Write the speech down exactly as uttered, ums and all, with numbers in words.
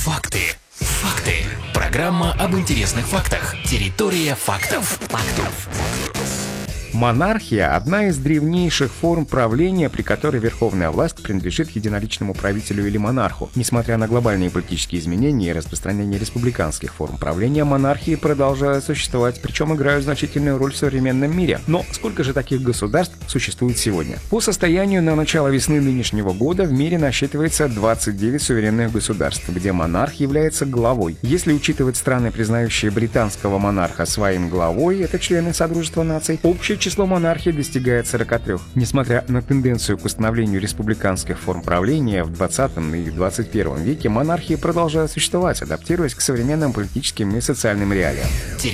Факты. Факты. Программа об интересных фактах. Территория фактов. Фактов. Монархия – одна из древнейших форм правления, при которой верховная власть принадлежит единоличному правителю или монарху. Несмотря на глобальные политические изменения и распространение республиканских форм правления, монархии продолжают существовать, причем играют значительную роль в современном мире. Но сколько же таких государств существует сегодня? По состоянию на начало весны нынешнего года в мире насчитывается двадцать девять суверенных государств, где монарх является главой. Если учитывать страны, признающие британского монарха своим главой, это члены Содружества наций, общее число монархий достигает сорока трёх. Несмотря на тенденцию к установлению республиканских форм правления в двадцатом и двадцать первом веке, монархии продолжают существовать, адаптируясь к современным политическим и социальным реалиям.